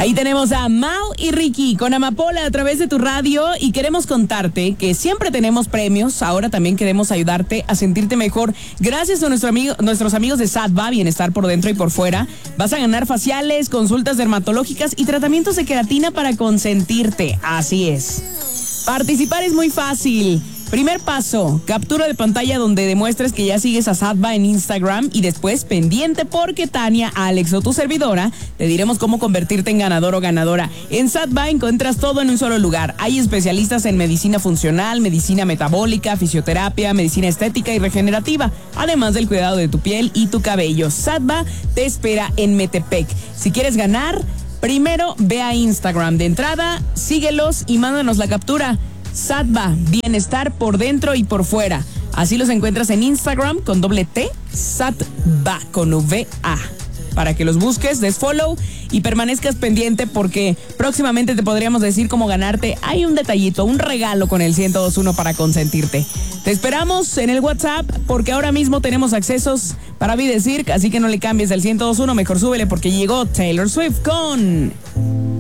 Ahí tenemos a Mau y Ricky con Amapola a través de tu radio y queremos contarte que siempre tenemos premios. Ahora también queremos ayudarte a sentirte mejor. Gracias a nuestros amigos de Sadva, Bienestar por dentro y por fuera. Vas a ganar faciales, consultas dermatológicas y tratamientos de queratina para consentirte. Así es. Participar es muy fácil. Primer paso, captura de pantalla donde demuestres que ya sigues a Sadva en Instagram y después pendiente porque Tania, Alex o tu servidora te diremos cómo convertirte en ganador o ganadora. En Sadva encuentras todo en un solo lugar. Hay especialistas en medicina funcional, medicina metabólica, fisioterapia, medicina estética y regenerativa, además del cuidado de tu piel y tu cabello. Sadva te espera en Metepec. Si quieres ganar, primero ve a Instagram. De entrada, síguelos y mándanos la captura. Sadva, Bienestar por dentro y por fuera. Así los encuentras en Instagram con doble T, Sadva con V-A. Para que los busques, des follow y permanezcas pendiente porque próximamente te podríamos decir cómo ganarte. Hay un detallito, un regalo con el 1021 para consentirte. Te esperamos en el WhatsApp porque ahora mismo tenemos accesos para Videcirc, así que no le cambies del 1021, mejor súbele porque llegó Taylor Swift con